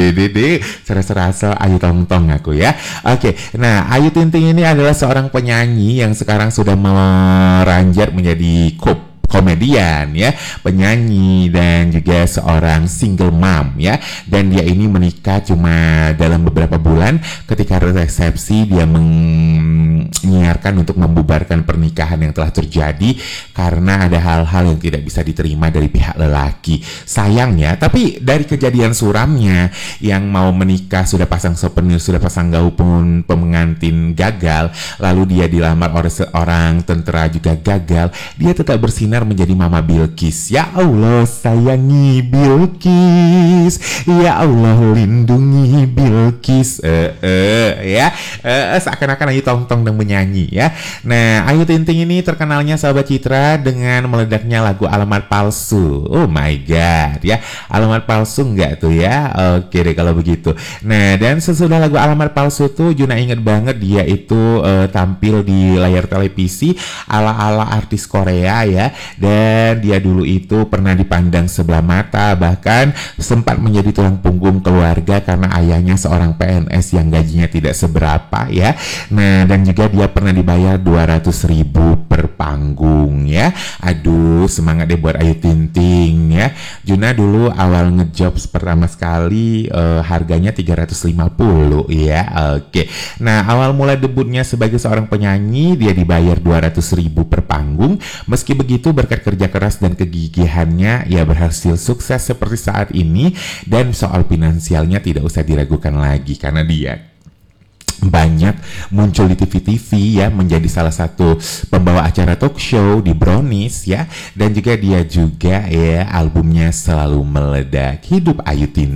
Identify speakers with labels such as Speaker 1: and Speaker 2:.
Speaker 1: dede, serasa Ayu Tong Tong aku ya. Oke, nah Ayu Ting Ting ini adalah seorang penyanyi yang sekarang sudah meranjat menjadi komedian ya, penyanyi dan juga seorang single mom ya. Dan dia ini menikah cuma dalam beberapa bulan. Ketika resepsi dia menyiarkan untuk membubarkan pernikahan yang telah terjadi karena ada hal-hal yang tidak bisa diterima dari pihak lelaki. Sayangnya, tapi dari kejadian suramnya yang mau menikah sudah pasang souvenir, sudah pasang gaun pengantin gagal, lalu dia dilamar oleh seorang tentara juga gagal, dia tetap bersinar menjadi Mama Bilqis. Ya Allah, sayangi Bilqis, ya Allah lindungi Bilqis. Seakan-akan Ayu Tong Tong dan menyanyi ya. Nah, Ayu Ting Ting ini terkenalnya sahabat Citra dengan meledaknya lagu Alamat Palsu. Oh my god ya, alamat palsu enggak tuh ya? Oke deh kalau begitu. Nah, dan sesudah lagu Alamat Palsu tuh Juna inget banget dia itu tampil di layar televisi ala-ala artis Korea ya. Dan dia dulu itu pernah dipandang sebelah mata, bahkan sempat menjadi tulang punggung keluarga karena ayahnya seorang PNS yang gajinya tidak seberapa ya. Nah, dan juga dia pernah dibayar 200.000 per panggung ya. Aduh, semangat deh buat Ayu Ting Ting ya. Juna dulu awal ngejob pertama sekali harganya 350 ya. Oke. Nah, awal mulai debutnya sebagai seorang penyanyi dia dibayar 200.000 per panggung. Meski begitu, berkat kerja keras dan kegigihannya, ia berhasil sukses seperti saat ini. Dan soal finansialnya tidak usah diragukan lagi karena dia banyak muncul di TV-TV ya, menjadi salah satu pembawa acara talk show di Brownies ya. Dan juga dia juga ya albumnya selalu meledak. Hidup Ayu Ting